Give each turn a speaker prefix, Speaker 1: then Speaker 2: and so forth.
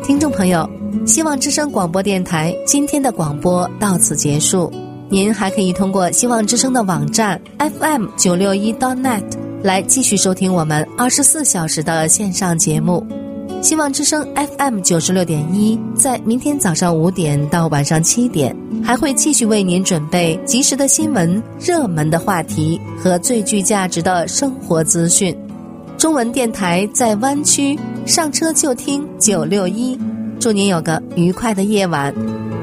Speaker 1: 听众朋友，希望之声广播电台今天的广播到此结束。您还可以通过希望之声的网站 fm961.net 来继续收听我们24小时的线上节目。希望之声 FM96.1 在明天早上5点到晚上7点还会继续为您准备及时的新闻、热门的话题和最具价值的生活资讯。中文电台在湾区，上车就听961。祝您有个愉快的夜晚。